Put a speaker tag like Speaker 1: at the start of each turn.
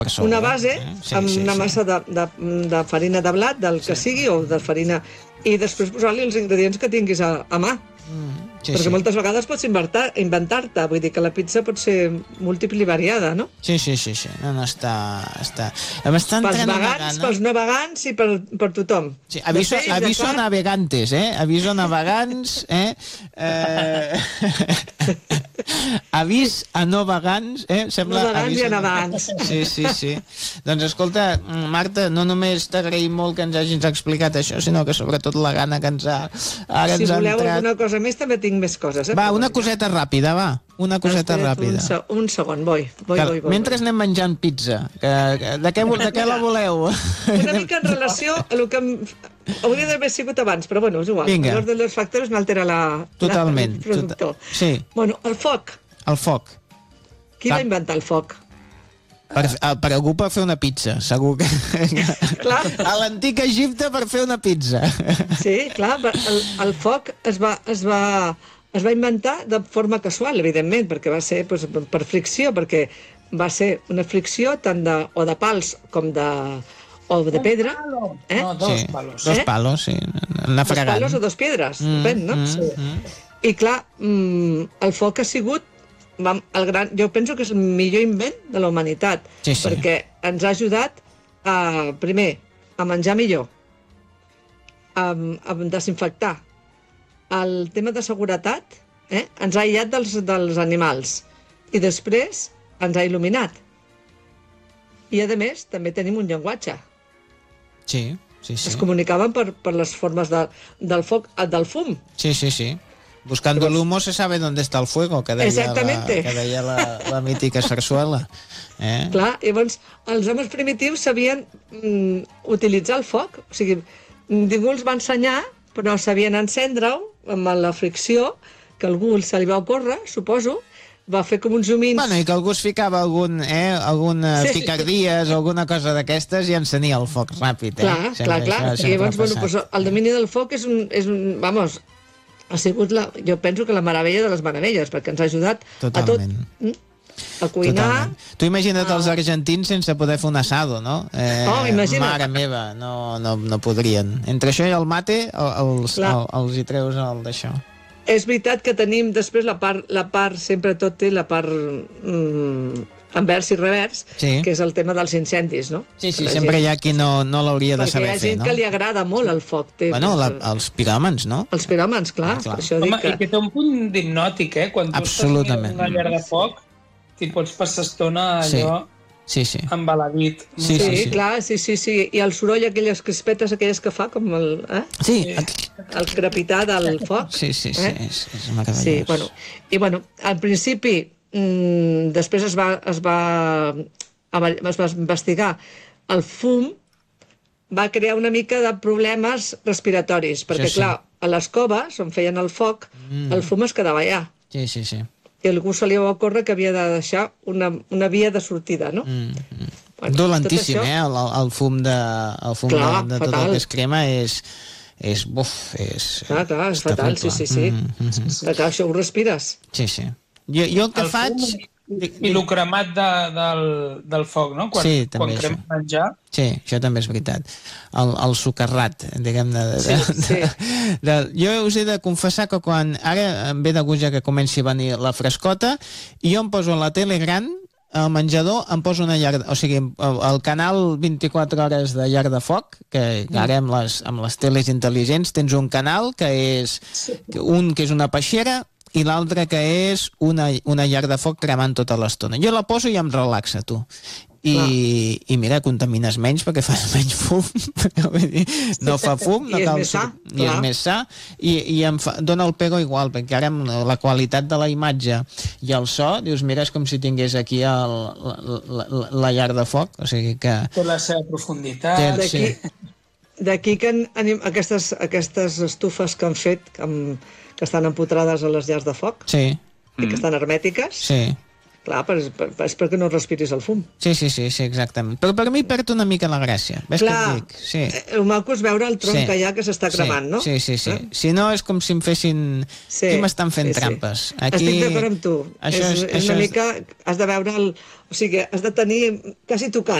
Speaker 1: una base amb una massa de farina de blat, del que sigui, o de farina, i després posar-li els ingredients que tinguis a mà. Perquè moltes vegades pots inventar-te, vull dir que la pizza pot ser múltiple i variada, no?
Speaker 2: Sí. No, està...
Speaker 1: Pels vegans, pels no vegans i per tothom.
Speaker 2: Sí, aviso a navegantes, aviso a navegants, avís a no vegans,
Speaker 1: sembla... No vegans i a navegants.
Speaker 2: Sí. Doncs escolta, Marta, no només t'agraïm molt que ens hagis explicat això, sinó que sobretot la gana que ens ha entrat.
Speaker 1: Si voleu alguna cosa més, també tinc més coses.
Speaker 2: Va, una coseta ràpida, va. Una coseta ràpida.
Speaker 1: Un segon, vull.
Speaker 2: Mentre anem menjant pizza, de què la voleu?
Speaker 1: Una mica en relació a el que hauria d'haver sigut abans, però bueno, és igual. L'ordre dels factors n'altera el productor.
Speaker 2: Sí.
Speaker 1: Bueno, el foc.
Speaker 2: El foc.
Speaker 1: Qui va inventar el foc?
Speaker 2: Per algú per fer una pizza, segur que...
Speaker 1: Clar.
Speaker 2: A l'antic Egipte per fer una pizza.
Speaker 1: Sí, clar, el foc es va inventar de forma casual, evidentment, perquè va ser per fricció, perquè va ser una fricció tant de pals com de pedra.
Speaker 3: No, dos palos.
Speaker 2: Dos palos, sí. Anar fregant.
Speaker 1: Dos palos o dos pedres, depèn, no? I clar, el foc ha sigut jo penso que és el millor invent de la humanitat, perquè ens ha ajudat primer a menjar millor, a desinfectar, el tema de seguretat, ens ha aïllat dels animals i després ens ha il·luminat. I a més també tenim un llenguatge.
Speaker 2: Sí.
Speaker 1: Es comunicaven per les formes del foc, del fum.
Speaker 2: Sí. Buscando el humo se sabe dónde está el fuego, que deia la mítica sarsuela.
Speaker 1: Clar, llavors els homes primitius sabien utilitzar el foc, o sigui, ningú els va ensenyar, però sabien encendre-ho amb la fricció, que algú se li va ocórrer, suposo, va fer com uns humins...
Speaker 2: Bueno, i que algú es ficava alguna picardies o alguna cosa d'aquestes i encenia el foc ràpid.
Speaker 1: Clar. I llavors, el domini del foc vamos... ha sigut, jo penso que la meravella de les meravelles, perquè ens ha ajudat a tot. A cuinar...
Speaker 2: Totalment. Tu imagina't els argentins sense poder fer un asado, no?
Speaker 1: Imagina't.
Speaker 2: Mare meva, no podrien. Entre això i el mate, els hi treus d'això.
Speaker 1: És veritat que tenim després la part sempre tot té la part envers i revers, que és el tema dels incendis, no?
Speaker 2: Sí, sempre hi ha qui no l'hauria de saber fer, no?
Speaker 1: Perquè hi ha gent que li agrada molt el foc.
Speaker 2: Bueno, els piròmans, no?
Speaker 1: Els piròmans, clar.
Speaker 3: Home, i que té un punt d'hipnòtic, quan tu estàs en una llar de foc, t'hi pots passar estona allò embaladit.
Speaker 1: Sí, clar, sí. I el soroll, aquelles crispetes, aquelles que fa, com el crepitar del foc.
Speaker 2: Sí, és meravellós.
Speaker 1: Sí, i al principi després es va investigar el fum, va crear una mica de problemes respiratoris, perquè clar, a les coves on feien el foc, el fum es quedava allà.
Speaker 2: Sí.
Speaker 1: I a algú se li va ocórrer que havia de deixar una via de sortida, no?
Speaker 2: Dolentíssim, el fum de tot el que es crema és
Speaker 1: clar, és fatal, sí. Clar, això ho respires.
Speaker 2: Sí. Jo el que faig...
Speaker 3: I el cremat del foc, no? Quan crema menjar.
Speaker 2: Sí, això també és veritat. El socarrat, diguem-ne. Jo us he de confessar que quan ara em ve de gust ja que comenci a venir la frescota, i jo em poso a la tele gran, al menjador, em poso una llar... O sigui, el canal 24 hores de llar de foc, que ara amb les teles intel·ligents tens un canal que és una peixera i l'altre que és una llar de foc cremant tota l'estona. Jo la poso i em relaxa, tu. I mira, contamines menys perquè fas menys fum. No fa fum, no cal... I és més sa. I em dona el pego igual, perquè ara amb la qualitat de la imatge i el so, dius, mira, és com si tingués aquí la llar de foc, o sigui que...
Speaker 3: Té la seva profunditat.
Speaker 1: D'aquí que aquestes estufes que han fet, que estan empotrades a les llars de foc, i que estan hermètiques, Clar, és perquè no respiris el fum.
Speaker 2: Sí, exactament. Però per mi perd una mica la gràcia. Ves
Speaker 1: clar,
Speaker 2: que et dic? Sí.
Speaker 1: El maco és veure el tronc que hi ha que s'està cremant, no?
Speaker 2: Sí. Si no, és com si em fessin... Aquí m'estan fent trampes. Aquí...
Speaker 1: Estic d'acord amb tu. És una mica... Has de veure el... O sigui, has de tenir quasi tocant